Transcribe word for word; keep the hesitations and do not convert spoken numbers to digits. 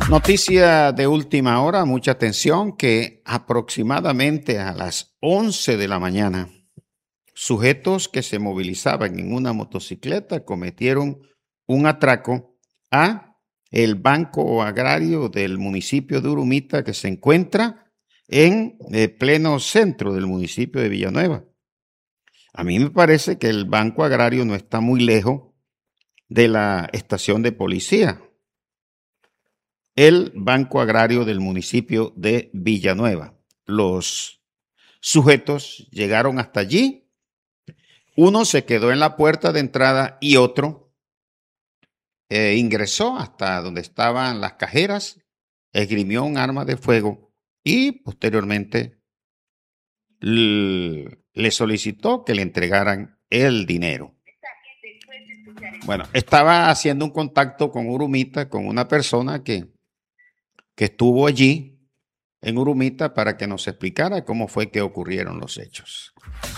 Noticia de última hora, mucha atención, que aproximadamente a las once de la mañana, sujetos que se movilizaban en una motocicleta cometieron un atraco a el Banco Agrario del municipio de Urumita, que se encuentra en el pleno centro del municipio de Villanueva. A mí me parece que el Banco Agrario no está muy lejos de la estación de policía. El Banco Agrario del municipio de Villanueva. Los sujetos llegaron hasta allí. Uno se quedó en la puerta de entrada y otro eh, ingresó hasta donde estaban las cajeras, esgrimió un arma de fuego y posteriormente le solicitó que le entregaran el dinero. Bueno, estaba haciendo un contacto con Urumita, con una persona que, que estuvo allí en Urumita para que nos explicara cómo fue que ocurrieron los hechos.